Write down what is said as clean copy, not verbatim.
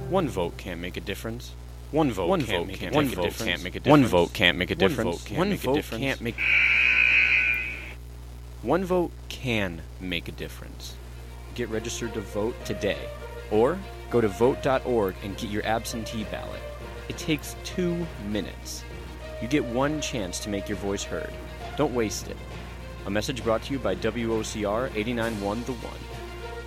One vote can't make a difference. One vote can't make a difference. One vote can't make a difference. One vote can't make. One vote can make a difference. Get registered to vote today, or go to vote.org and get your absentee ballot. It takes 2 minutes. You get one chance to make your voice heard. Don't waste it. A message brought to you by WOCR 89.1 The One.